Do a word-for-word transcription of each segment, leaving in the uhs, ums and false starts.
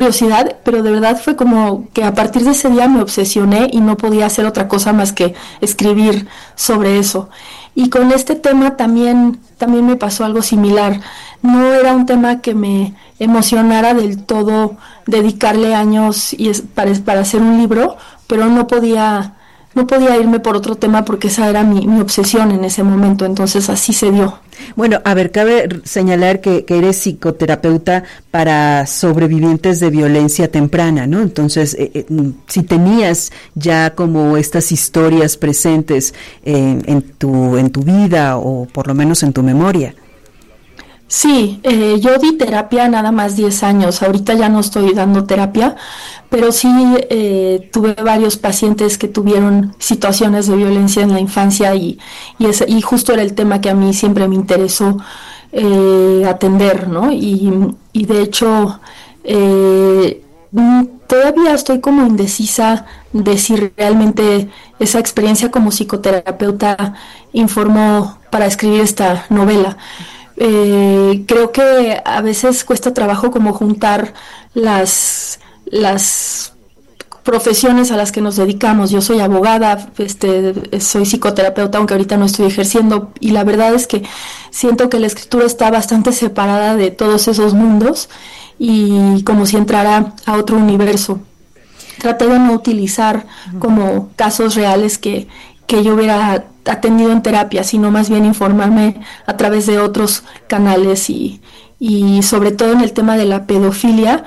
curiosidad, pero de verdad fue como que a partir de ese día me obsesioné y no podía hacer otra cosa más que escribir sobre eso. Y con este tema también, también me pasó algo similar. No era un tema que me emocionara del todo dedicarle años y es, para, para hacer un libro, pero no podía, no podía irme por otro tema porque esa era mi, mi obsesión en ese momento, entonces así se dio. Bueno, a ver, cabe señalar que, que eres psicoterapeuta para sobrevivientes de violencia temprana, ¿no? Entonces, eh, eh, si tenías ya como estas historias presentes eh, en tu en tu vida o por lo menos en tu memoria. Sí, eh, yo di terapia nada más diez años, ahorita ya no estoy dando terapia, pero sí eh, tuve varios pacientes que tuvieron situaciones de violencia en la infancia y, y, ese, y justo era el tema que a mí siempre me interesó eh, atender, ¿no? Y, y de hecho, eh, todavía estoy como indecisa de si realmente esa experiencia como psicoterapeuta informó para escribir esta novela. Eh, creo que a veces cuesta trabajo como juntar las las profesiones a las que nos dedicamos. Yo soy abogada, este, soy psicoterapeuta, aunque ahorita no estoy ejerciendo, y la verdad es que siento que la escritura está bastante separada de todos esos mundos y como si entrara a otro universo. Traté de no utilizar como casos reales que que yo hubiera atendido en terapia, sino más bien informarme a través de otros canales y, y sobre todo en el tema de la pedofilia,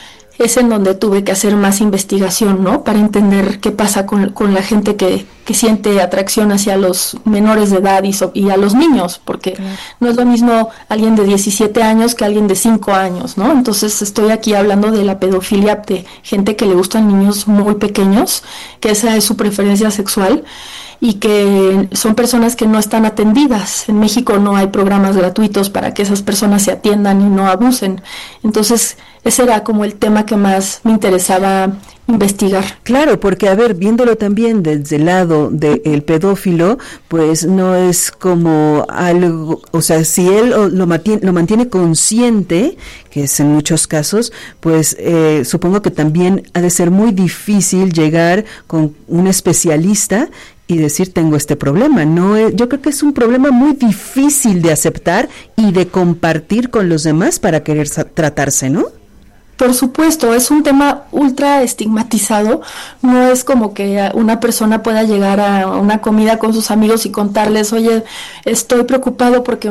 es en donde tuve que hacer más investigación, ¿no? Para entender qué pasa con, con la gente que, que siente atracción hacia los menores de edad y, so, y a los niños, porque claro, no es lo mismo alguien de diecisiete años que alguien de cinco años, ¿no? Entonces estoy aquí hablando de la pedofilia de gente que le gustan niños muy pequeños, que esa es su preferencia sexual, y que son personas que no están atendidas. En México no hay programas gratuitos para que esas personas se atiendan y no abusen. Entonces, ese era como el tema que más me interesaba investigar. Claro, porque a ver, viéndolo también desde el lado del pedófilo, pues no es como algo, o sea, si él lo mantiene, lo mantiene consciente, que es en muchos casos, pues eh, supongo que también ha de ser muy difícil llegar con un especialista y decir tengo este problema. No es, yo creo que es un problema muy difícil de aceptar y de compartir con los demás para querer sa- tratarse, ¿no? Por supuesto, es un tema ultra estigmatizado. No es como que una persona pueda llegar a una comida con sus amigos y contarles, oye, estoy preocupado porque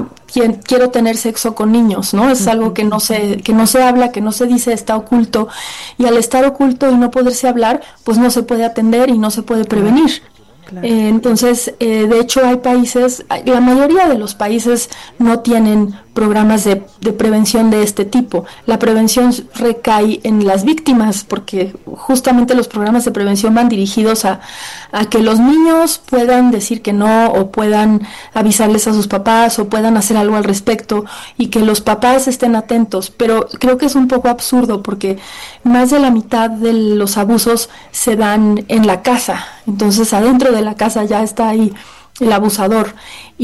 quiero tener sexo con niños, ¿no? Es algo que no se, que no se habla, que no se dice, está oculto, y al estar oculto y no poderse hablar, pues no se puede atender y no se puede prevenir. Claro. Eh, entonces, eh, de hecho hay países, la mayoría de los países no tienen programas de, de prevención de este tipo. La prevención recae en las víctimas, porque justamente los programas de prevención van dirigidos a, a que los niños puedan decir que no, o puedan avisarles a sus papás, o puedan hacer algo al respecto, y que los papás estén atentos. Pero creo que es un poco absurdo, porque más de la mitad de los abusos se dan en la casa. Entonces, adentro de la casa ya está ahí el abusador.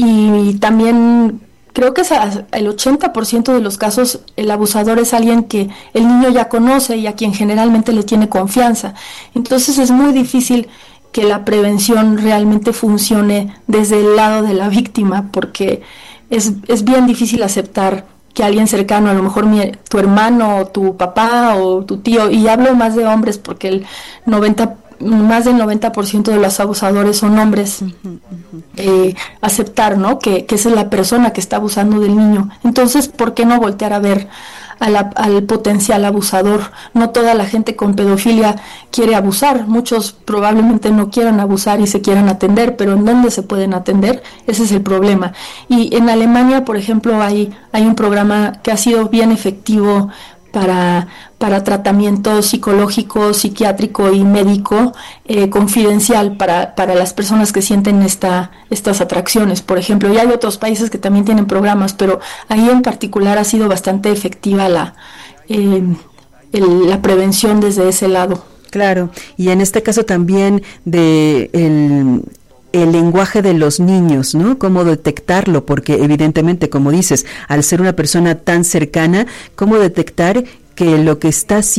Y también creo que es el ochenta por ciento de los casos el abusador es alguien que el niño ya conoce y a quien generalmente le tiene confianza. Entonces es muy difícil que la prevención realmente funcione desde el lado de la víctima, porque es, es bien difícil aceptar que alguien cercano, a lo mejor mi, tu hermano, o tu papá o tu tío, y hablo más de hombres porque el noventa más del noventa por ciento de los abusadores son hombres, uh-huh, uh-huh. Eh, aceptar, ¿no? Que, que esa es la persona que está abusando del niño. Entonces, ¿por qué no voltear a ver a la, al potencial abusador? No toda la gente con pedofilia quiere abusar, muchos probablemente no quieran abusar y se quieran atender, pero ¿en dónde se pueden atender? Ese es el problema. Y en Alemania, por ejemplo, hay, hay un programa que ha sido bien efectivo para, para tratamiento psicológico, psiquiátrico y médico eh, confidencial para, para las personas que sienten esta, estas atracciones, por ejemplo. Y hay otros países que también tienen programas, pero ahí en particular ha sido bastante efectiva la, eh, el, la prevención desde ese lado. Claro, y en este caso también de el... el lenguaje de los niños, ¿no? Cómo detectarlo, porque evidentemente, como dices, al ser una persona tan cercana, cómo detectar que lo que está